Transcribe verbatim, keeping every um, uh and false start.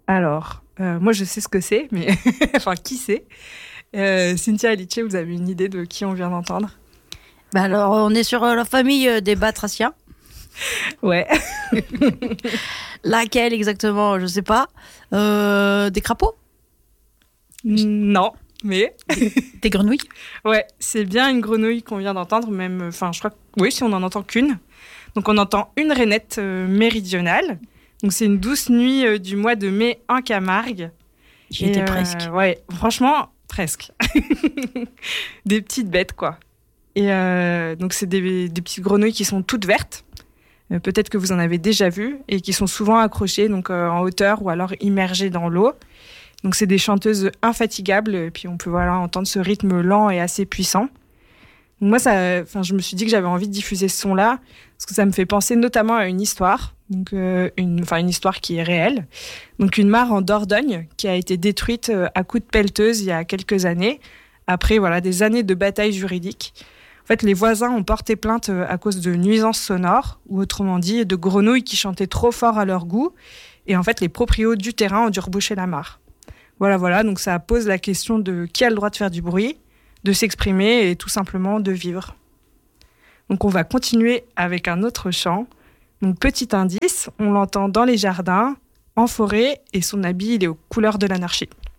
Alors, euh, moi je sais ce que c'est, mais enfin qui c'est euh, Cynthia Alice, vous avez une idée de qui on vient d'entendre? Bah alors, on est sur euh, la famille euh, des batraciens. Ouais. Laquelle exactement, je sais pas. Euh, des crapauds? Non, mais Des grenouilles? ouais, c'est bien une grenouille qu'on vient d'entendre, même, enfin je crois que oui, si on n'en entend qu'une. Donc on entend une rainette euh, méridionale. Donc c'est une douce nuit euh, du mois de mai en Camargue. J'y Et, étais euh, presque. Ouais, franchement, presque. Des petites bêtes, quoi. Et euh, donc c'est des, des petites grenouilles qui sont toutes vertes. Euh, peut-être que vous en avez déjà vu et qui sont souvent accrochées donc euh, en hauteur ou alors immergées dans l'eau. Donc c'est des chanteuses infatigables. Et puis on peut voilà entendre ce rythme lent et assez puissant. Donc moi, ça, enfin, je me suis dit que j'avais envie de diffuser ce son-là parce que ça me fait penser notamment à une histoire, donc euh, une, enfin une histoire qui est réelle. Donc une mare en Dordogne qui a été détruite euh, à coups de pelleteuse il y a quelques années, après voilà des années de bataille juridique. En fait, les voisins ont porté plainte euh, à cause de nuisances sonores, ou autrement dit de grenouilles qui chantaient trop fort à leur goût. Et en fait, les proprios du terrain ont dû reboucher la mare. Voilà, voilà. Donc ça pose la question de qui a le droit de faire du bruit, de s'exprimer et tout simplement de vivre. Donc on va continuer avec un autre chant. Donc petit indice, on l'entend dans les jardins, en forêt et son habit il est aux couleurs de l'anarchie.